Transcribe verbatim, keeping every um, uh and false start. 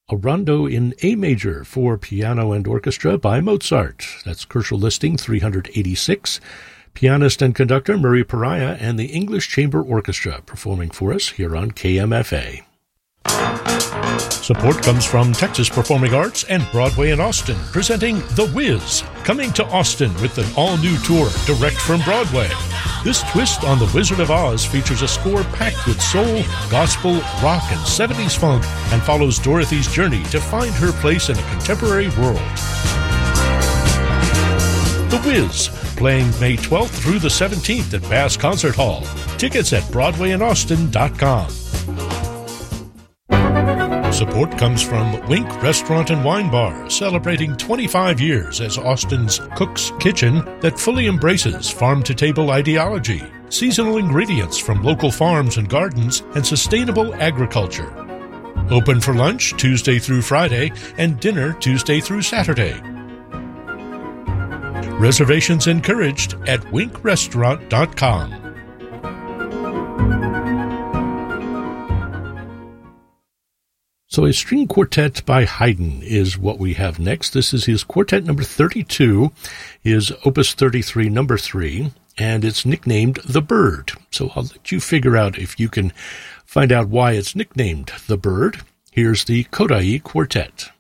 a rondo in A major for piano and orchestra by Mozart. That's Kerschel listing three hundred eighty-six. Pianist and conductor Murray Pariah and the English Chamber Orchestra performing for us here on K M F A. Support comes from Texas Performing Arts and Broadway in Austin, presenting The Wiz, coming to Austin with an all-new tour direct from Broadway. This twist on The Wizard of Oz features a score packed with soul, gospel, rock, and seventies funk, and follows Dorothy's journey to find her place in a contemporary world. The Wiz, playing May twelfth through the seventeenth at Bass Concert Hall. Tickets at broadway in austin dot com. Support comes from Wink Restaurant and Wine Bar, celebrating twenty-five years as Austin's Cook's Kitchen that fully embraces farm-to-table ideology, seasonal ingredients from local farms and gardens, and sustainable agriculture. Open for lunch Tuesday through Friday and dinner Tuesday through Saturday. Reservations encouraged at wink restaurant dot com. So a string quartet by Haydn is what we have next. This is his quartet number thirty-two, his opus thirty-three, number three, and it's nicknamed The Bird. So I'll let you figure out if you can find out why it's nicknamed The Bird. Here's the Kodály Quartet.